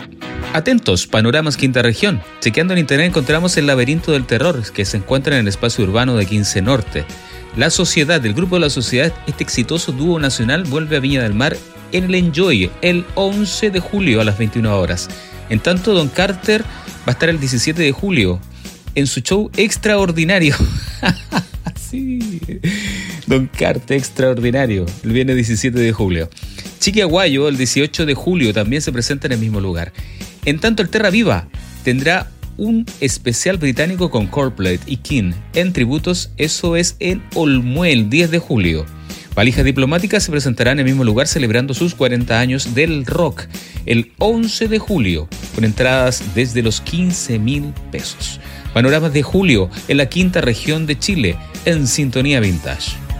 Atentos, Panoramas Quinta Región. Chequeando en internet encontramos el Laberinto del Terror, que se encuentra en el espacio urbano de 15 Norte. La Sociedad, el grupo de La Sociedad, este exitoso dúo nacional, vuelve a Viña del Mar en el Enjoy el 11 de julio a las 21 horas. En tanto, Don Carter va a estar el 17 de julio en su show Extraordinario. Sí, Don Carter Extraordinario, el viernes 17 de julio. Chiqui Aguayo, el 18 de julio, también se presenta en el mismo lugar. En tanto, el Terra Viva tendrá un especial británico con Coldplay y King en tributos, eso es en Olmué, el 10 de julio. Valijas Diplomáticas se presentará en el mismo lugar celebrando sus 40 años del rock el 11 de julio, con entradas desde los 15.000 pesos. Panoramas de julio en la quinta región de Chile, en Sintonía Vintage.